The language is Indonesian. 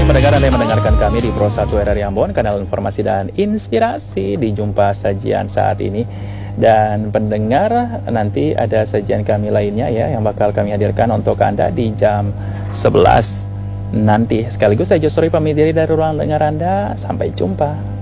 pendengar Anda yang mendengarkan kami di Pro 1 RRI Ambon, kanal informasi dan inspirasi di Jumpa Sajian saat ini. Dan pendengar, nanti ada sajian kami lainnya ya yang bakal kami hadirkan untuk Anda di jam 11 nanti. Sekaligus saya Josori pamit diri dari ruang dengar Anda. Sampai jumpa.